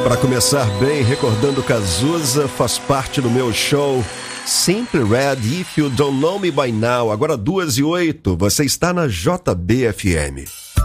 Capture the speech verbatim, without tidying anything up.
Para começar bem, recordando Cazuza, faz parte do meu show Simply Red, If You Don't Know Me By Now. Agora duas e oito, você está na J B F M.